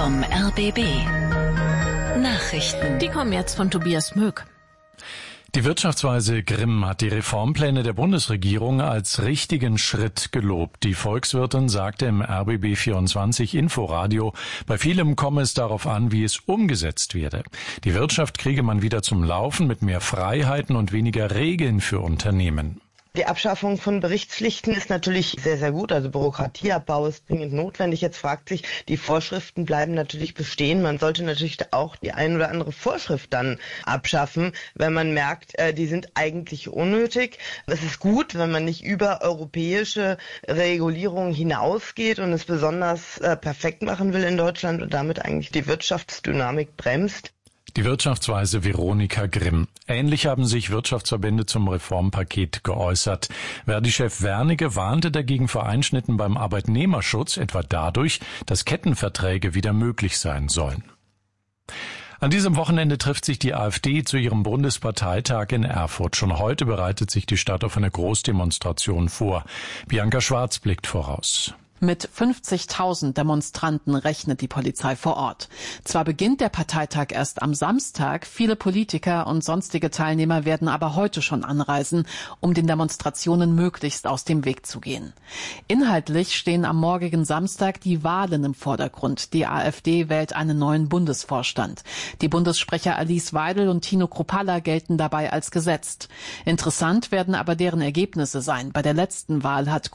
vom RBB. Nachrichten. Die kommen jetzt von Tobias Möck. Die Wirtschaftsweise Grimm hat die Reformpläne der Bundesregierung als richtigen Schritt gelobt. Die Volkswirtin sagte im RBB24 Inforadio, bei vielem komme es darauf an, wie es umgesetzt werde. Die Wirtschaft kriege man wieder zum Laufen mit mehr Freiheiten und weniger Regeln für Unternehmen. Die Abschaffung von Berichtspflichten ist natürlich sehr, sehr gut. Also Bürokratieabbau ist dringend notwendig. Jetzt fragt sich, die Vorschriften bleiben natürlich bestehen. Man sollte natürlich auch die ein oder andere Vorschrift dann abschaffen, wenn man merkt, die sind eigentlich unnötig. Es ist gut, wenn man nicht über europäische Regulierungen hinausgeht und es besonders perfekt machen will in Deutschland und damit eigentlich die Wirtschaftsdynamik bremst. Die Wirtschaftsweise Veronika Grimm. Ähnlich haben sich Wirtschaftsverbände zum Reformpaket geäußert. Verdi-Chef Wernicke warnte dagegen vor Einschnitten beim Arbeitnehmerschutz, etwa dadurch, dass Kettenverträge wieder möglich sein sollen. An diesem Wochenende trifft sich die AfD zu ihrem Bundesparteitag in Erfurt. Schon heute bereitet sich die Stadt auf eine Großdemonstration vor. Bianca Schwarz blickt voraus. Mit 50.000 Demonstranten rechnet die Polizei vor Ort. Zwar beginnt der Parteitag erst am Samstag, viele Politiker und sonstige Teilnehmer werden aber heute schon anreisen, um den Demonstrationen möglichst aus dem Weg zu gehen. Inhaltlich stehen am morgigen Samstag die Wahlen im Vordergrund. Die AfD wählt einen neuen Bundesvorstand. Die Bundessprecher Alice Weidel und Tino Kruppalla gelten dabei als gesetzt. Interessant werden aber deren Ergebnisse sein. Bei der letzten Wahl hat